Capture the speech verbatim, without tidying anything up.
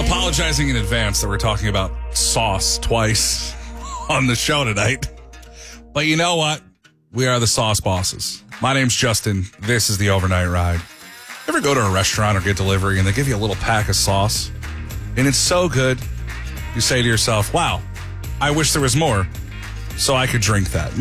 apologizing in advance that we're talking about sauce twice on the show tonight. But you know what? We are the sauce bosses. My name's Justin. This is the Overnight Ride. Ever go to a restaurant or get delivery and they give you a little pack of sauce? And it's so good, you say to yourself, wow, I wish there was more so I could drink that.